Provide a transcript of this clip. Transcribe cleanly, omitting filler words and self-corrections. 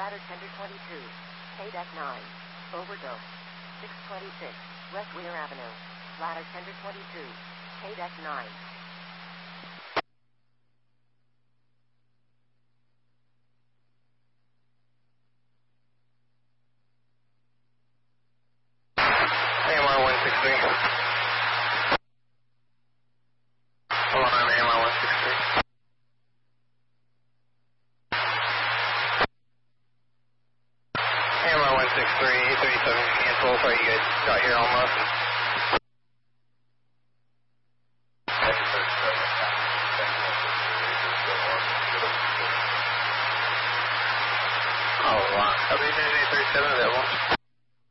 ladder tender 22, KDEC 9, overdose, 626, West Weir Avenue, ladder tender 22, KDEC 9. AMR 163. Alarm AMR 163. AMR 163, 837 cancel. Sorry, you guys got here almost.